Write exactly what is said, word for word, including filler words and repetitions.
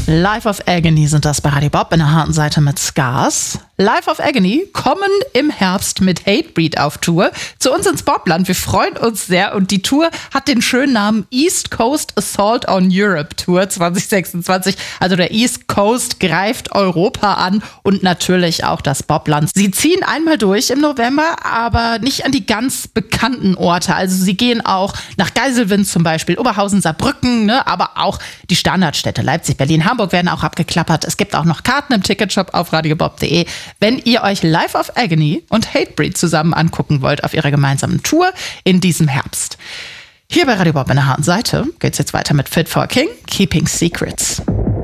Life of Agony sind das bei Radio Bob in der harten Seite mit Scars. Life of Agony kommen im Herbst mit Hatebreed auf Tour zu uns ins Bobland. Wir freuen uns sehr und die Tour hat den schönen Namen East Coast Assault on Europe Tour zwanzig sechsundzwanzig. Also der East Coast greift Europa an und natürlich auch das Bobland. Sie ziehen einmal durch im November, aber nicht an die ganz bekannten Orte. Also sie gehen auch nach Geiselwind zum Beispiel, Oberhausen, Saarbrücken, ne, aber auch die Standardstädte Leipzig, Berlin, Hamburg werden auch abgeklappert. Es gibt auch noch Karten im Ticketshop auf radiobob punkt de. Wenn ihr euch Life of Agony und Hatebreed zusammen angucken wollt auf ihrer gemeinsamen Tour in diesem Herbst. Hier bei Radio Bob in der harten Seite geht's jetzt weiter mit Fit for a King, Keeping Secrets.